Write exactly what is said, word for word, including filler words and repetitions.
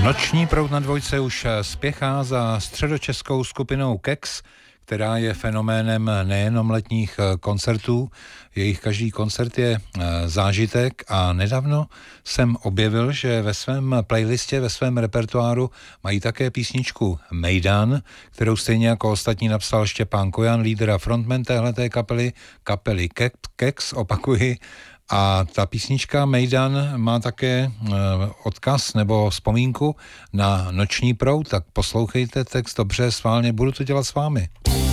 Noční proud na dvojce už spěchá za středočeskou skupinou Kex, která je fenoménem nejenom letních koncertů. Jejich každý koncert je zážitek a nedávno jsem objevil, že ve svém playlistě, ve svém repertoáru mají také písničku Mejdan, kterou stejně jako ostatní napsal Štěpán Kojan, lídr a frontman téhleté kapely, kapely Kex, opakuji. A ta písnička Mejdan má také odkaz nebo vzpomínku na noční proud, tak poslouchejte text dobře, sválně, budu to dělat s vámi.